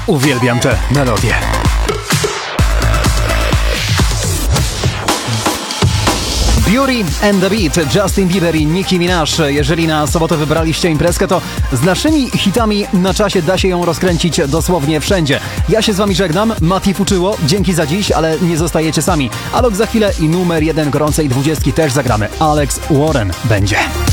Uwielbiam tę melodię. Beauty and the Beat, Justin Bieber i Nicki Minaj. Jeżeli na sobotę wybraliście imprezkę, to z naszymi hitami na czasie da się ją rozkręcić dosłownie wszędzie. Ja się z wami żegnam, Mati Fuczyło, dzięki za dziś, ale nie zostajecie sami. Alok za chwilę i numer 1 gorącej 20 też zagramy. Alex Warren będzie.